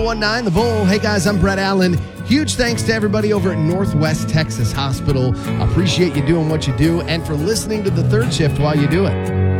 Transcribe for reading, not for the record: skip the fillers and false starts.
1019 The Bull. Hey guys, I'm Brett Allen. Huge thanks to everybody over at Northwest Texas Hospital. Appreciate you doing what you do and for listening to the third shift while you do it.